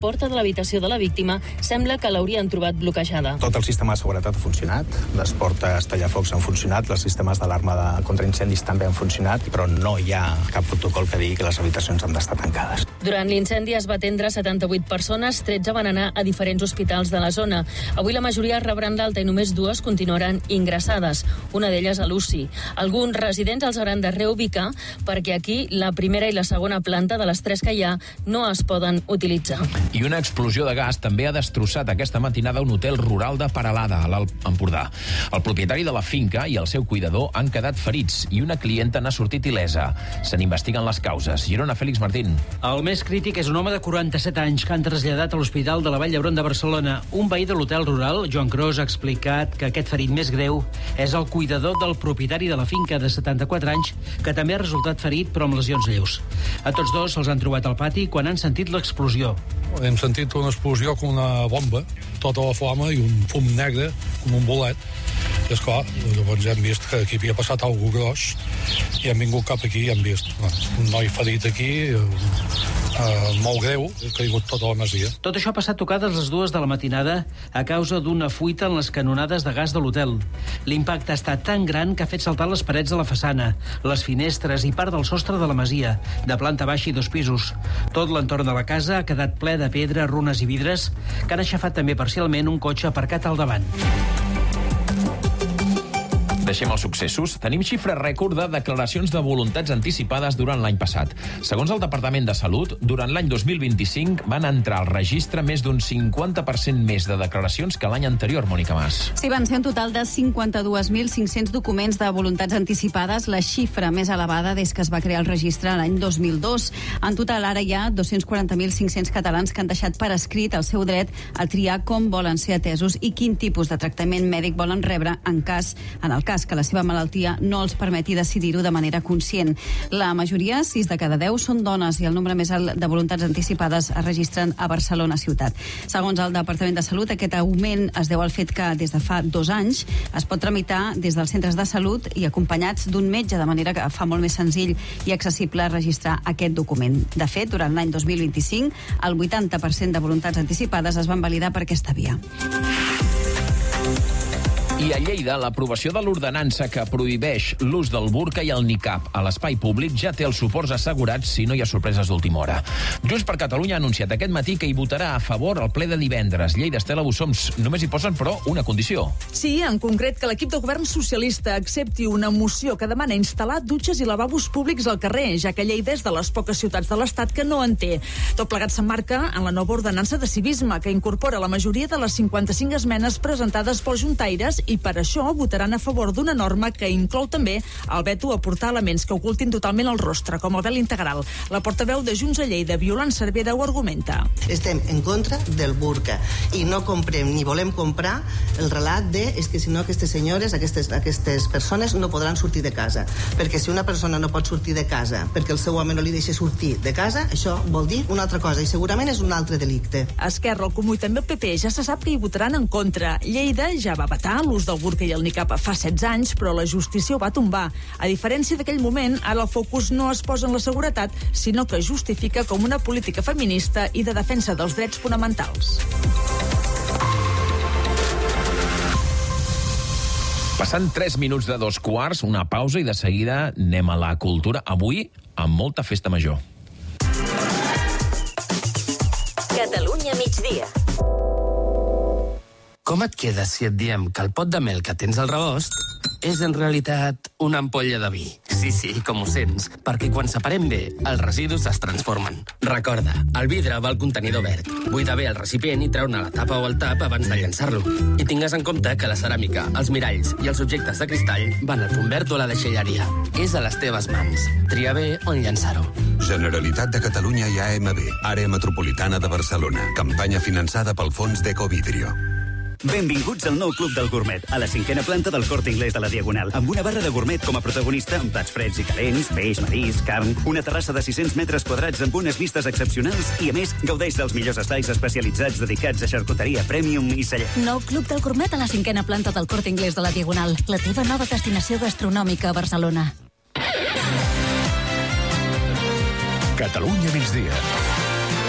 porta de l'habitació de la víctima sembla que l'haurien trobat bloquejada. Tot el sistema de seguretat ha funcionat, les portes tallafocs han funcionat, els sistemes d'alarma contra incendis també han funcionat, però no hi ha cap protocol que digui que les habitacions han d'estar tancades. Durant l'incendi es va atendre 78 persones, 13 van anar a diferents hospitals de la zona. Avui la majoria rebran l'alta i només 2 continuaran ingressades, una d'elles a l'UCI. Alguns residents els hauran de reubicar perquè aquí la primera i la segona planta de les 3 que hi ha no es poden utilitzar. I una explosió de gas també ha destrossat aquesta matinada un hotel rural de Peralada, a l'Alt Empordà. El propietari de la finca i el seu cuidador han quedat ferits i una clienta n'ha sortit il·lesa. Se n'investiguen les causes. Girona, Fèlix Martín. El més crític és un home de 47 anys que han traslladat a l'Hospital de la Vall d'Hebron de Barcelona. Un veí de l'hotel rural, Joan Cros, ha explicat que aquest ferit més greu és el cuidador del propietari de la finca de 74 anys, que també ha resultat ferit però amb lesions lleus. A tots dos se'ls han trobat al pati quan han sentit l'explosió. Hem sentit una explosió com una bomba, tota la flama i un fum negre, com un bolet. I esclar, llavors hem vist que aquí havia passat alguna cosa gros i hem vingut cap aquí i hem vist un noi ferit aquí, molt greu, ha caigut tota la masia. Tot això ha passat tocades les 2 de la matinada a causa d'una fuita en les canonades de gas de l'hotel. L'impacte ha estat tan gran que ha fet saltar les parets de la façana, les finestres i part del sostre de la masia, de planta baixa i 2 pisos. Tot l'entorn de la casa ha quedat ple de pedra, runes i vidres, que han aixafat també parcialment un cotxe aparcat al davant. Deixem els successos. Tenim xifra rècord de declaracions de voluntats anticipades durant l'any passat. Segons el Departament de Salut, durant l'any 2025 van entrar al registre més d'un 50% més de declaracions que l'any anterior, Mònica Mas. Sí, van ser un total de 52.500 documents de voluntats anticipades, la xifra més elevada des que es va crear el registre l'any 2002. En total, ara hi ha 240.500 catalans que han deixat per escrit el seu dret a triar com volen ser atesos i quin tipus de tractament mèdic volen rebre en el cas que la seva malaltia no els permeti decidir-ho de manera conscient. La majoria, 6 de cada 10, són dones i el nombre més alt de voluntats anticipades es registren a Barcelona ciutat. Segons el Departament de Salut, aquest augment es deu al fet que des de fa 2 anys es pot tramitar des dels centres de salut i acompanyats d'un metge, de manera que fa molt més senzill i accessible registrar aquest document. De fet, durant l'any 2025, el 80% de voluntats anticipades es van validar per aquesta via. I a Lleida, l'aprovació de l'ordenança que prohibeix l'ús del burca i el niqab a l'espai públic ja té els suports assegurats si no hi ha sorpreses d'última hora. Junts per Catalunya ha anunciat aquest matí que hi votarà a favor al ple de divendres. Lleida, Estela Bussoms, només hi posen, però, una condició. Sí, en concret, que l'equip de govern socialista accepti una moció que demana instal·lar dutxes i lavabos públics al carrer, ja que Lleida és de les poques ciutats de l'Estat que no en té. Tot plegat s'emmarca en la nova ordenança de civisme, que incorpora la majoria de les 55 esmenes presentades pels juntaires i per això votaran a favor d'una norma que inclou també el veto a portar elements que ocultin totalment el rostre, com el vel integral. La portaveu de Junts a Lleida, Violant Cervera, ho argumenta. Estem en contra del burca i no comprem ni volem comprar el relat de és que si no aquestes senyores, aquestes persones no podran sortir de casa. Perquè si una persona no pot sortir de casa perquè el seu home no li deixa sortir de casa, això vol dir una altra cosa i segurament és un altre delicte. Esquerra, el Comú i també el PP ja se sap que hi votaran en contra. Lleida ja va vetar l'ús del burca i el niqab fa 16 anys, però la justícia ho va tombar. A diferència d'aquell moment, ara el focus no es posa en la seguretat, sinó que justifica com una política feminista i de defensa dels drets fonamentals. Passant 3 minuts de 2:15, una pausa i de seguida anem a la cultura. Avui, amb molta festa major. Catalunya migdia. Com et quedes si et diem que el pot de mel que tens al rebost és en realitat una ampolla de vi? Sí, com ho sents, perquè quan separem bé, els residus es transformen. Recorda, el vidre va al contenidor verd. Buida bé el recipient i treu-ne la tapa o el tap abans de llançar-lo. I tingues en compte que la ceràmica, els miralls i els objectes de cristall van al punt verd o a la deixalleria. És a les teves mans. Tria bé on llançar-ho. Generalitat de Catalunya i AMB, Àrea Metropolitana de Barcelona. Campanya finançada pel Fons d'Ecovidrio. Benvinguts al nou Club del Gourmet, a la 5a planta del Corte Inglés de la Diagonal, amb una barra de gourmet com a protagonista, amb plats freds i calents, peix, marisc, carn, una terrassa de 600 metres quadrats amb unes vistes excepcionals i, a més, gaudeix dels millors espais especialitzats dedicats a xarcuteria premium i celler. Nou Club del Gourmet a la 5a planta del Corte Inglés de la Diagonal, la teva nova destinació gastronòmica a Barcelona. Catalunya migdia.